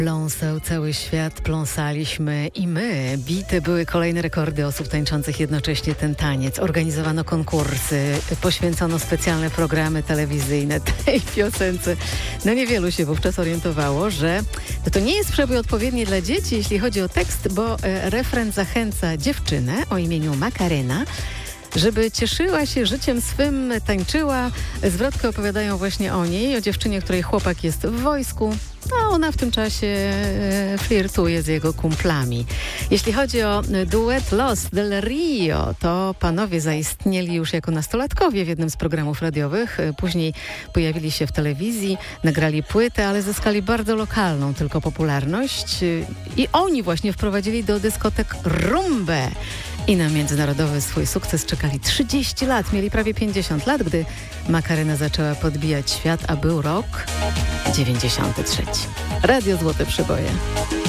Pląsał cały świat, pląsaliśmy i my. Bite były kolejne rekordy osób tańczących jednocześnie ten taniec. Organizowano konkursy, poświęcono specjalne programy telewizyjne tej piosence. No niewielu się wówczas orientowało, że to nie jest przebój odpowiedni dla dzieci, jeśli chodzi o tekst, bo refren zachęca dziewczynę o imieniu Macarena, żeby cieszyła się życiem swym, tańczyła. Zwrotki opowiadają właśnie o niej, o dziewczynie, której chłopak jest w wojsku, a ona w tym czasie flirtuje z jego kumplami. Jeśli chodzi o duet Los del Rio, to panowie zaistnieli już jako nastolatkowie w jednym z programów radiowych. Później pojawili się w telewizji, nagrali płytę, ale zyskali bardzo lokalną tylko popularność. I oni właśnie wprowadzili do dyskotek rumbę. I na międzynarodowy swój sukces czekali 30 lat. Mieli prawie 50 lat, gdy Macarena zaczęła podbijać świat, a był rok 93. Radio Złote Przeboje.